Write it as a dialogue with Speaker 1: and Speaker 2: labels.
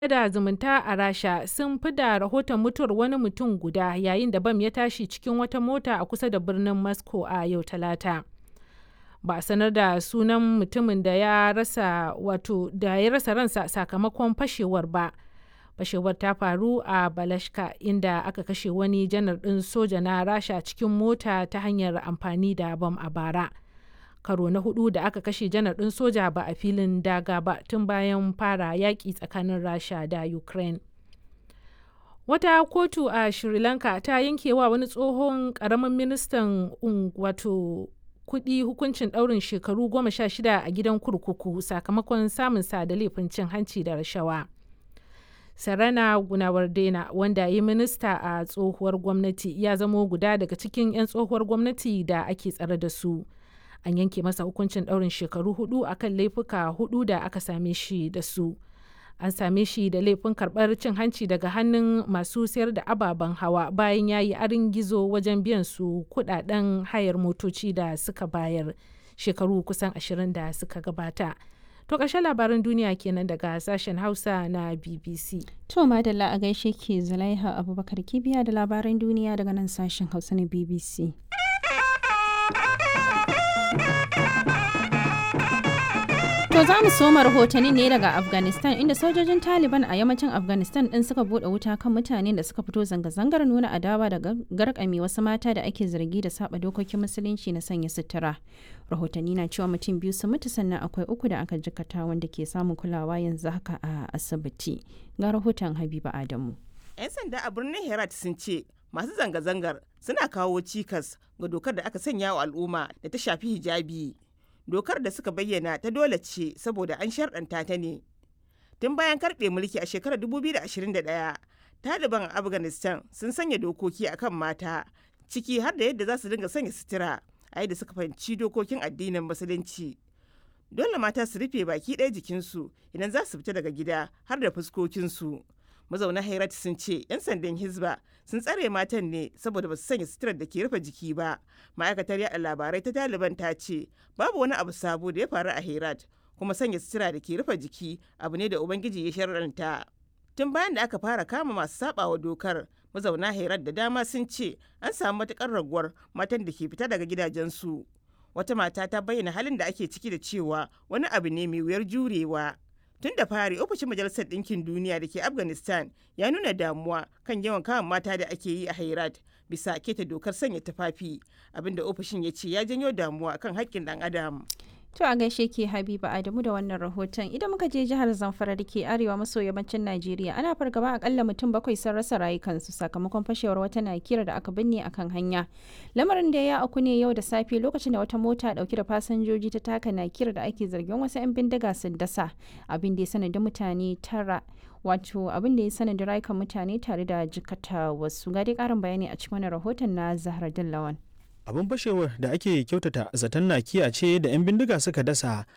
Speaker 1: da zumunta a Rasha sun fida rahoton mutuwar wani mutum guda yayin da bam ya tashi cikin wata mota a kusa da birnin Moscow a yau Talata. Ba a sanar da sunan mutumin da ya rasa ransa sakamakon fashewar ba. Fashewar ta faru a Balashka inda aka kashe wani janar ɗin soja na Rasha cikin mota ta hanyar amfani da bam a bara. Karo na hudu da aka kashe janar ɗin soja ba a filin daga ba tun bayan fara yaƙi tsakanin Rasha da Ukraine. Wata kotu a Sri Lanka ta yankewa wani tsohon ƙaramin ministan kuɗi hukuncin ɗaurin shekaru 16 a gidan kurkuku sakamakon samun sa da laifin cin hanci da rashawa. Sarana Gunawardena wanda ya yi minista a tsohuwar gwamnati ya zamo guda daga cikin 'yan tsohuwar gwamnati da ake tsare da su. An yanke masa hukuncin ɗaurin shekaru 4 akan laifuka 4 da aka same shi da su. An same shi da laifin karɓar cin hanci daga hannun masu sayar da ababen hawa bayan ya yi arin gizo wajen biyan su kuɗaɗen hayar motoci da suka bayar shekaru kusan 20 da suka gabata. To ƙarshen labaran duniya kenan daga sashen Hausa na BBC.
Speaker 2: To madalla a gaishe ke Zulaiha Abubakar Kibiya da labaran duniya daga nan sashen Hausa na BBC. To za mu soma rahotanni ne daga Afghanistan inda sojojin Taliban a yammacin Afghanistan din suka bude wuta kan mutanen da suka fito zanga-zangar nuna adawa da garkame wasu mata da ake zargi da saba dokokin musulunci na sanya sutura. Rahotanni na cewa mutum 2 sun mutu sannan akwai 3 da aka jikata wanda ke samun kulawa yanzu haka a asibiti. Ga rahoton Habiba Adamu.
Speaker 3: 'Yan sanda a birnin Herat sun ce masu zanga-zangar suna kawo cikas ga dokar da aka sanya wa al'umma da ta shafi hijabi. Dokar da suka bayyana ta dole ce saboda an sharɗanta ta ne. Tun bayan karɓe mulki a shekarar 2021, Taliban a Afghanistan sun sanya dokoki akan mata, ciki har da yadda za su dinga sanya sutura a yadda suka fahimci dokokin addinin Musulunci. Dole mata su rufe baki ɗaya jikinsu idan za su fita daga gida har da fuskokinsu. Mazauna Herat sun ce 'yan sandan Hizba sun tsare matan ne saboda ba su sanya suturar da ke rufe jiki ba. Ma'aikatar yaɗa labarai ta Taliban ta ce babu wani abu sabo da ya faru a Herat, kuma sanya sutura da ke rufe jiki abu ne da Ubangiji ya shar'anta. Tun bayan da aka fara kama masu sabawa dokar, mazauna Herat da dama sun ce an samu matukar raguwar matan da ke fita daga gidajensu. Wata mata ta bayyana halin da ake ciki da cewa wani abu ne mai wuyar jurewa. Tun da fari ofishin Majalisar Ɗinkin Duniya da ke Afghanistan ya nuna damuwa kan yawan kama mata da ake yi a Herat bisa keta dokar sanya tufafi, abinda ofishin ya ce ya janyo damuwa kan haƙƙin ɗan adam.
Speaker 2: To a gaishe ke Habiba Adamu da wannan rahoton. Idan muka je jihar Zamfara da ke arewa maso yammacin Najeriya, ana fargaba akalla mutum 7 sun rasa rayukansu sakamakon fashewar wata nakira da aka binne akan hanya. Lamarin da ya auku ne yau da safe lokacin da wata mota dauke da fasinjoji ta taka nakira da ake zargin wasu 'yan bindiga sun dasa, abin da ya sanadin mutane 9 abin da ya sanadin rayukan mutane tare da jikata wasu. Ga dai karin bayani a cikin wannan rahoton na Zahra Dillawan.
Speaker 4: Abin fashewar da ake kyautata zaton nakiya ce da 'yan bindiga suka dasa